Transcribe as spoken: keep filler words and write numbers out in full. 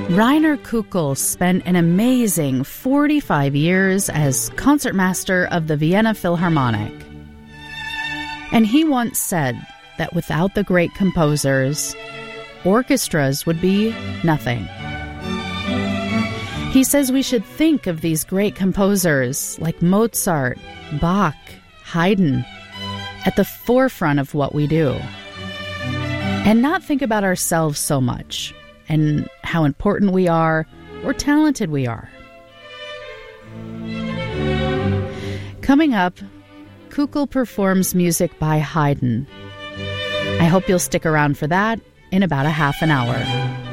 Rainer Kukl spent an amazing forty-five years as concertmaster of the Vienna Philharmonic. And he once said that without the great composers, orchestras would be nothing. He says we should think of these great composers like Mozart, Bach, Haydn at the forefront of what we do, and not think about ourselves so much and how important we are or talented we are. Coming up, Kukl performs music by Haydn. I hope you'll stick around for that in about a half an hour.